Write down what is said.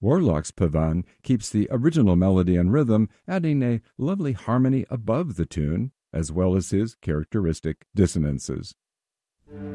Warlock's Pavan keeps the original melody and rhythm, adding a lovely harmony above the tune, as well as his characteristic dissonances.